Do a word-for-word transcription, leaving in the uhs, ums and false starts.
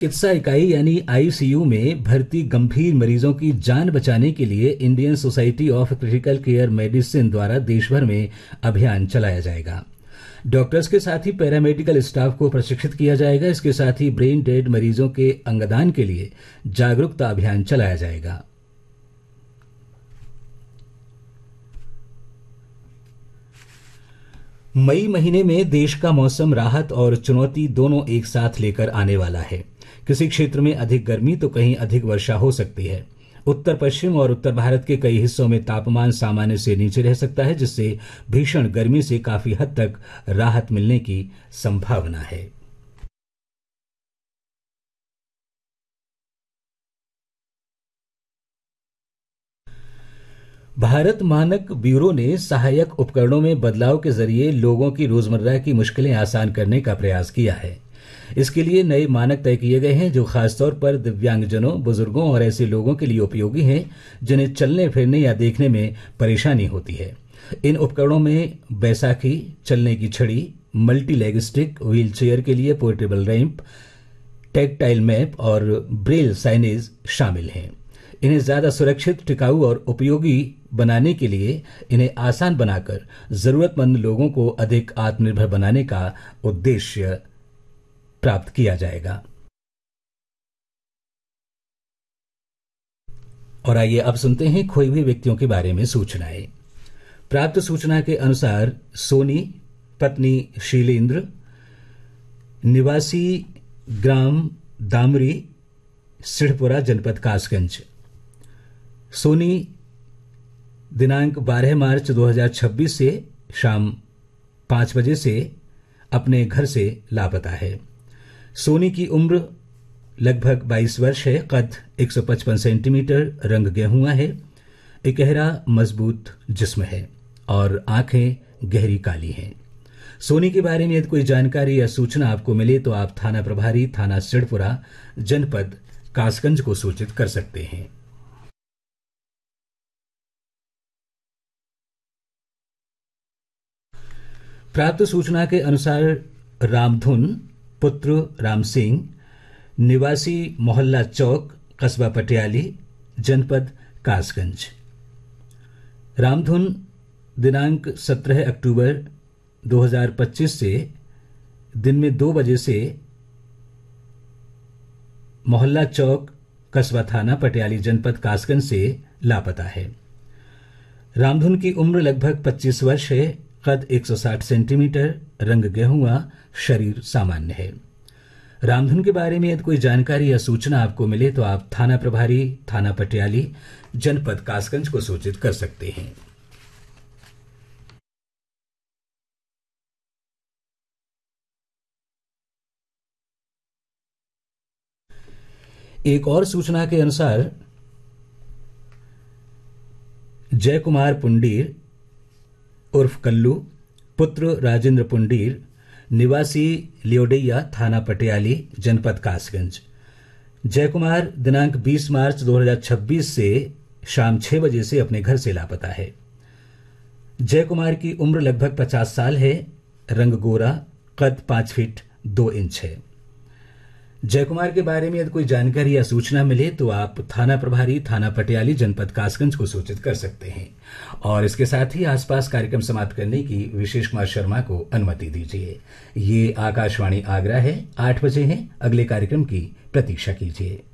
चिकित्सा इकाई यानी आईसीयू में भर्ती गंभीर मरीजों की जान बचाने के लिए Indian society of critical care medicine द्वारा देश भर में अभियान चलाया जाएगा। डॉक्टर्स के साथ ही पैरामेडिकल स्टाफ को प्रशिक्षित किया जाएगा। इसके साथ ही ब्रेन डेड मरीजों के अंगदान के लिए जागरूकता अभियान चलाया जाएगा। मई महीने में देश का मौसम राहत और चुनौती दोनों एक साथ लेकर आने वाला है। किसी क्षेत्र में अधिक गर्मी तो कहीं अधिक वर्षा हो सकती है। उत्तर पश्चिम और उत्तर भारत के कई हिस्सों में तापमान सामान्य से नीचे रह सकता है, जिससे भीषण गर्मी से काफी हद तक राहत मिलने की संभावना है। भारत मानक ब्यूरो ने सहायक उपकरणों में बदलाव के जरिए लोगों की रोजमर्रा की मुश्किलें आसान करने का प्रयास किया है। इसके लिए नए मानक तय किए गए हैं जो खासतौर पर दिव्यांगजनों, बुजुर्गों और ऐसे लोगों के लिए उपयोगी हैं जिन्हें चलने फिरने या देखने में परेशानी होती है। इन उपकरणों में बैसाखी, चलने की छड़ी, multi leg stick, wheel chair के लिए पोर्टेबल रैंप, टैक्टाइल मैप और ब्रेल साइनेज शामिल हैं। इन्हें ज्यादा सुरक्षित, टिकाऊ और उपयोगी बनाने के लिए इन्हें आसान बनाकर जरूरतमंद लोगों को अधिक आत्मनिर्भर बनाने का उद्देश्य प्राप्त किया जाएगा। और आइए अब सुनते हैं खोए हुए व्यक्तियों के बारे में सूचनाएं। प्राप्त सूचना के अनुसार सोनी पत्नी शीलेंद्र, निवासी ग्राम दामरी, सिढ़पुरा, जनपद कासगंज। सोनी दिनांक बारह मार्च दो हज़ार छब्बीस से शाम पाँच बजे से अपने घर से लापता है। सोनी की उम्र लगभग बाईस वर्ष है, कद एक सौ पचपन सेंटीमीटर, रंग गेहुआ है, इकहरा मजबूत जिस्म है और आंखें गहरी काली हैं। सोनी के बारे में यदि कोई जानकारी या सूचना आपको मिले तो आप थाना प्रभारी, थाना सिढ़पुरा, जनपद कासगंज को सूचित कर सकते हैं। प्राप्त सूचना के अनुसार रामधुन पुत्र राम सिंह, निवासी मोहल्ला चौक, कस्बा पटियाली, जनपद कासगंज। रामधुन दिनांक सत्रह अक्टूबर दो हज़ार पच्चीस से दिन में दो बजे से मोहल्ला चौक, कस्बा थाना, पटियाली, जनपद कासगंज से लापता है। रामधुन की उम्र लगभग पच्चीस वर्ष है, कद एक सौ साठ सेंटीमीटर, रंग गेहुआ, शरीर सामान्य है। रामधुन के बारे में यदि कोई जानकारी या सूचना आपको मिले तो आप थाना प्रभारी, थाना पटियाली, जनपद कासगंज को सूचित कर सकते हैं। एक और सूचना के अनुसार जय कुमार पुंडीर उर्फ कल्लू, पुत्र राजेंद्र पुंडीर, निवासी लियोडैया, थाना पटियाली, जनपद कासगंज। जय कुमार दिनांक बीस मार्च दो हज़ार छब्बीस से शाम छह बजे से अपने घर से लापता है। जय कुमार की उम्र लगभग पचास साल है, रंग गोरा, कद पांच फीट दो इंच है। जय कुमार के बारे में यदि कोई जानकारी या सूचना मिले तो आप थाना प्रभारी, थाना पटियाली, जनपद कासगंज को सूचित कर सकते हैं। और इसके साथ ही आसपास कार्यक्रम समाप्त करने की विशेष कुमार शर्मा को अनुमति दीजिए। ये आकाशवाणी आगरा है, आठ बजे हैं। अगले कार्यक्रम की प्रतीक्षा कीजिए।